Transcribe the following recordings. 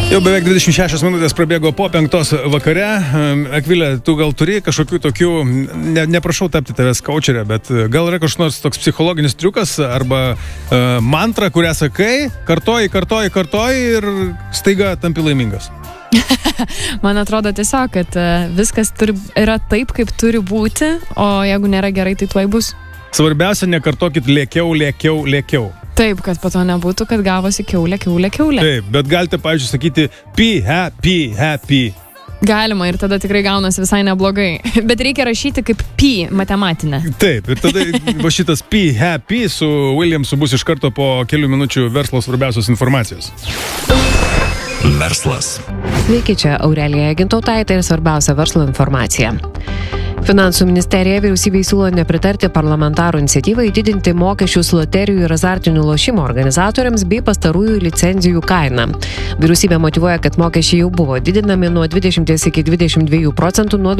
Jau beveik 26 minutės prabėgo po 5 vakare. Akvilė, tu gal turi kažkokių tokių, neprašau tapti tavęs kaučerė, bet gal yra kažkoks nors toks psichologinis triukas arba mantra, kurią sakai, kartoji ir staiga tampi laimingas? Man atrodo tiesiog, kad viskas yra taip, kaip turi būti, o jeigu nėra gerai, tai tuoj bus. Svarbiausia, nekartokit lėkiau. Taip, kad po to nebūtų, kad gavosi kiaulė. Taip, bet galite, pavyzdžiui, sakyti happy. Galima ir tada tikrai gaunasi visai neblogai. Bet reikia rašyti kaip pi matematinę. Taip, ir tada va šitas happy su Williamsu bus iš karto po kelių minučių verslo svarbiausios informacijos. Verslas. Sveiki, čia Aurelija Gintautaitė ir svarbiausia verslo informacija. Finansų ministerija vyriausybei siūlo nepritarti parlamentarų iniciatyvai didinti mokesčius loterijų ir azartinių lošimų organizatoriams bei pastarųjų licenzijų kainą. Vyriausybė motyvuoja, kad mokesčiai jau buvo didinami nuo 20 iki 22% nuo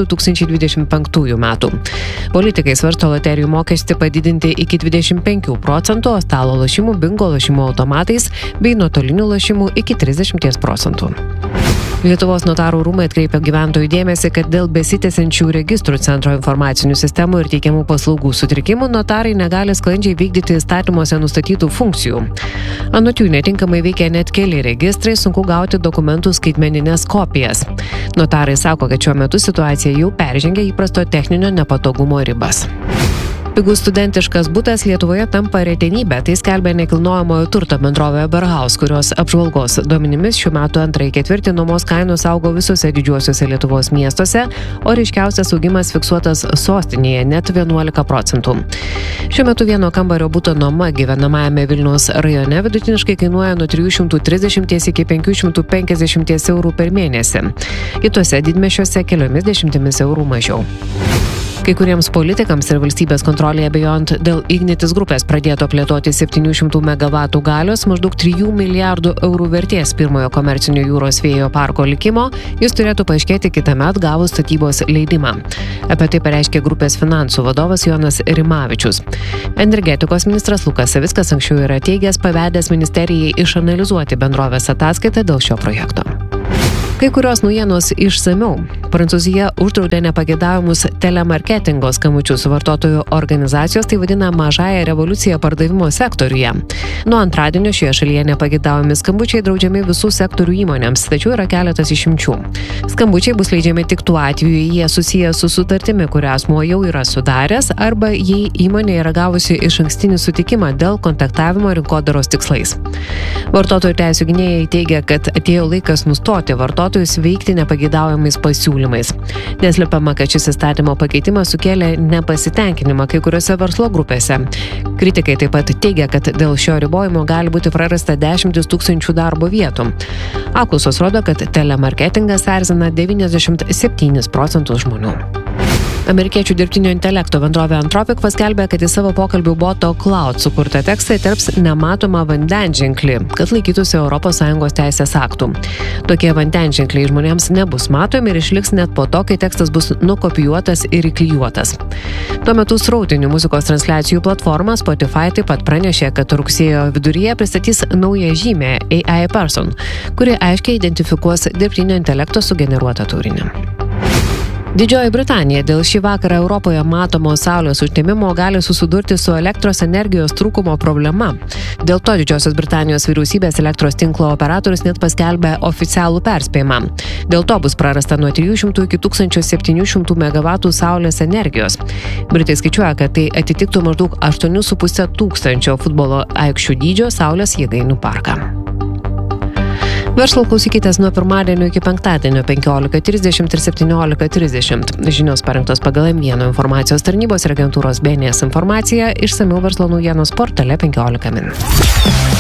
2025 metų. Politikai svarsto loterijų mokestį padidinti iki 25%, o stalo lošimų, bingo lošimų automatais bei nuotolinių lošimų iki 30%. Lietuvos notarų rūmai atkreipia gyventojų dėmesį, kad dėl besitęsiančių registrų centro informacinių sistemų ir teikiamų paslaugų sutrikimų notarai negali sklandžiai vykdyti įstatymuose nustatytų funkcijų. Anot jų netinkamai veikia net keli registrai, sunku gauti dokumentų skaitmenines kopijas. Notarai sako, kad šiuo metu situacija jau peržengia įprasto techninio nepatogumo ribas. Pigus studentiškas butas Lietuvoje tampa retenybė, tai skelbia nekilnojamojo turto bendrovė Berhaus, kurios apžvalgos duomenimis šių metų antrąjį ketvirtį nuomos kainos augo visose didžiuosiuose Lietuvos miestuose, o ryškiausias augimas fiksuotas sostinėje net 11%. Šiuo metu vieno kambario buto nuoma gyvenamajame Vilniaus rajone vidutiniškai kainuoja nuo 330 iki 550 eurų per mėnesį. Kitose didmiesčiuose keliomis dešimtimis eurų mažiau. Kai kuriems politikams ir valstybės kontrolėje abejojant dėl Ignitis grupės pradėto plėtoti 700 MW galios maždaug 3 milijardų eurų vertės pirmojo komercinio jūros vėjo parko likimo, jis turėtų paaiškėti kitąmet gavus statybos leidimą. Apie tai pareiškė grupės finansų vadovas Jonas Rimavičius. Energetikos ministras Lukas Savickas anksčiau yra teigęs, pavedęs ministerijai išanalizuoti bendrovės ataskaitą dėl šio projekto. Kai kurios naujienos išsamiau. Prancūzija uždraudė nepageidavimus telemarketingo skambučius vartotojų organizacijos, tai vadina mažąją revoliuciją pardavimo sektoriuje. Nuo antradienio šioje šalyje nepageidavimi skambučiai draudžiami visų sektorių įmonėms, tačiau yra keletas išimčių. Skambučiai bus leidžiami tik tuo atveju, jie susiję su sutartimi, kurią asmuo jau yra sudaręs, arba jei įmonė yra gavusi išankstinį sutikimą dėl kontaktavimo rinkodaros tikslais. Vartotojų teisių gynėjai teigia, kad atėjo laikas nustoti vartotojus veikti nepageidaujamais pasiūlymais. Neslepiama, kad šis įstatymo pakeitimas sukėlė nepasitenkinimą kai kuriuose verslo grupėse. Kritikai taip pat teigia, kad dėl šio ribojimo gali būti prarasta 10 000 darbo vietų. Apklausos rodo, kad telemarketingas erzina 97% žmonių. Amerikiečių dirbtinio intelekto bendrovė Anthropic paskelbė, kad į savo pokalbių boto Cloud sukurtą tekstą įterps nematomą vandenženklį, kad laikytųsi ES teisės aktų. Tokie vandenženkliai žmonėms nebus matomi ir išliks net po to, kai tekstas bus nukopijuotas ir įklijuotas. Tuo metu srautinių muzikos transliacijų platforma Spotify taip pat pranešė, kad rugsėjo viduryje pristatys naują žymę AI Person, kuri aiškiai identifikuos dirbtinio intelekto sugeneruotą turinį. Didžioji Britanija dėl šį vakarą Europoje matomo saulės užtemimo gali susidurti su elektros energijos trūkumo problema. Dėl to Didžiosios Britanijos vyriausybės elektros tinklo operatorius net paskelbė oficialų perspėjimą. Dėl to bus prarasta nuo 300 iki 1700 MW saulės energijos. Britai skaičiuoja, kad tai atitiktų maždaug 8,5 tūkstančio futbolo aikščių dydžio saulės jėgainių parką. Verslo klausykitės nuo pirmadienio iki penktadienio 15:30 ir 17:30. Žinios parengtos pagal M1 informacijos tarnybos ir agentūros BNS informaciją, išsamiau verslo naujienos portale 15 min.